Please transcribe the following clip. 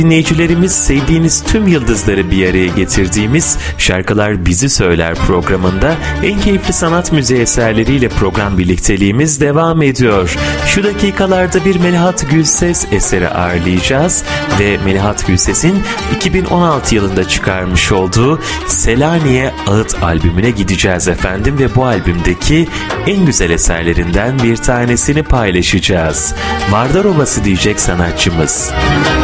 Dinleyicilerimiz, sevdiğiniz tüm yıldızları bir araya getirdiğimiz Şarkılar Bizi Söyler programında en keyifli sanat müziği eserleriyle program birlikteliğimiz devam ediyor. Şu dakikalarda bir Melahat Gülses eseri ağırlayacağız ve Melahat Gülses'in 2016 yılında çıkarmış olduğu Selanik'e Ağıt albümüne gideceğiz efendim ve bu albümdeki en güzel eserlerinden bir tanesini paylaşacağız. Vardar Ovası diyecek sanatçımız.